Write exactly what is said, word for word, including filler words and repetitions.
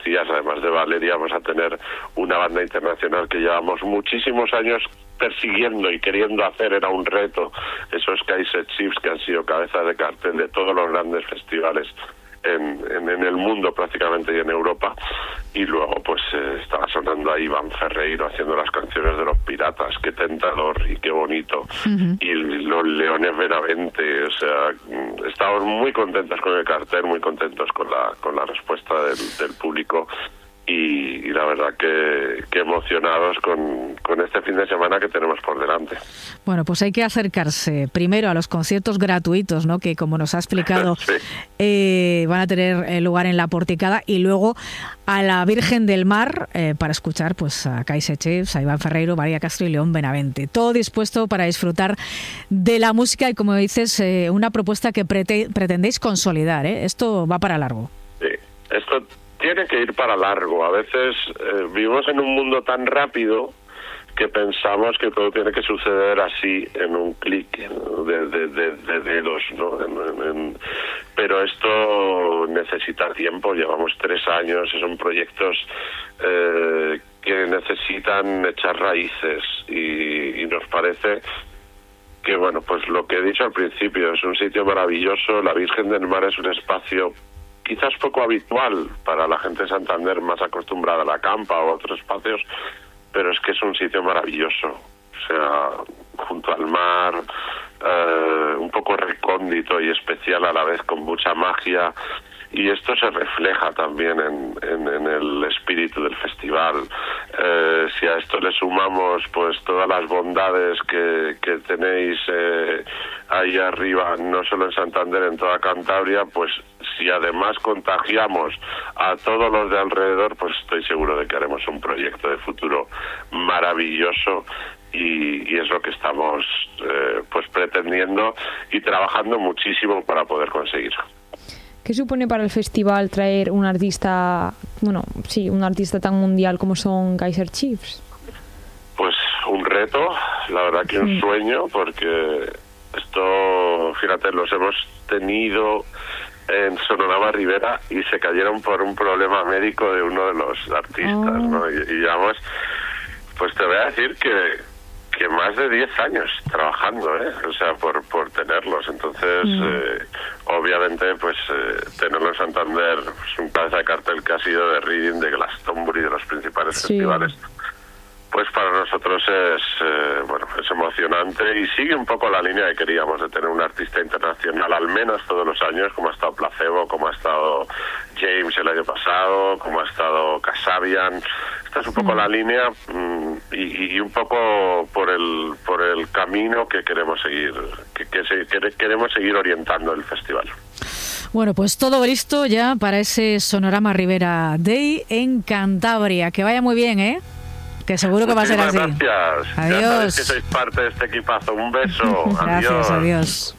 decías, además de Valeria, vamos a tener una banda internacional que llevamos muchísimos años persiguiendo y queriendo hacer, era un reto, esos Kaiser Chiefs que han sido cabezas de cartel de todos los grandes festivales en, en, en el mundo prácticamente y en Europa, y luego pues eh, estaba sonando ahí Iván Ferreiro haciendo las canciones de Los Piratas, qué tentador y qué bonito, uh-huh. y los Leones Benavente, o sea, estamos muy contentos con el cartel, muy contentos con la con la respuesta del, del público. Y, y la verdad que, que emocionados con, con este fin de semana que tenemos por delante. Bueno, pues hay que acercarse primero a los conciertos gratuitos, ¿no? Que como nos ha explicado sí. eh, van a tener lugar en La Porticada, y luego a la Virgen del Mar eh, para escuchar pues a Kaiser Chiefs, a Iván Ferreiro, María Castro y León Benavente. Todo dispuesto para disfrutar de la música y, como dices, eh, una propuesta que prete- pretendéis consolidar, ¿eh? Esto va para largo. Sí, esto tiene que ir para largo. A veces eh, vivimos en un mundo tan rápido que pensamos que todo tiene que suceder así, en un clic de, de, de, de dedos, ¿no? En, en, en... Pero esto necesita tiempo. Llevamos tres años, son proyectos eh, que necesitan echar raíces, y, y nos parece que, bueno, pues lo que he dicho al principio, es un sitio maravilloso. La Virgen del Mar es un espacio quizás poco habitual para la gente de Santander, más acostumbrada a la campa o a otros espacios, pero es que es un sitio maravilloso, o sea, junto al mar, eh, un poco recóndito y especial a la vez, con mucha magia, y esto se refleja también en, en, en el espíritu del festival. Eh, si a esto le sumamos pues todas las bondades que, que tenéis eh, ahí arriba, no solo en Santander, en toda Cantabria, pues si además contagiamos a todos los de alrededor, pues estoy seguro de que haremos un proyecto de futuro maravilloso, y, y es lo que estamos eh, pues pretendiendo y trabajando muchísimo para poder conseguir. ¿Qué supone para el festival traer un artista, bueno, sí, un artista tan mundial como son Kaiser Chiefs? Pues un reto, la verdad que un sueño, porque esto, fíjate, los hemos tenido en Sonorama Ribera y se cayeron por un problema médico de uno de los artistas, oh. ¿no? Y, y digamos, pues te voy a decir que que más de diez años trabajando, ¿eh? O sea, por por tenerlos. Entonces, mm. eh, obviamente, pues eh, tenerlo en Santander, pues, un cabeza de cartel que ha sido de Reading, de Glastonbury, de los principales sí. festivales, pues para nosotros es eh, bueno, es emocionante, y sigue un poco la línea que queríamos de tener un artista internacional al menos todos los años, como ha estado Placebo, como ha estado James el año pasado, como ha estado Kasabian. Esta es un poco mm. la línea mm, y, y un poco por el por el camino que queremos seguir, que, que, se, que queremos seguir orientando el festival. Bueno, pues todo listo ya para ese Sonorama Ribera Day en Cantabria. Que vaya muy bien, ¿eh? Que seguro que Muchísimas va a ser así. Gracias. Adiós. Ya sabéis que sois parte de este equipazo. Un beso. Gracias, adiós. adiós.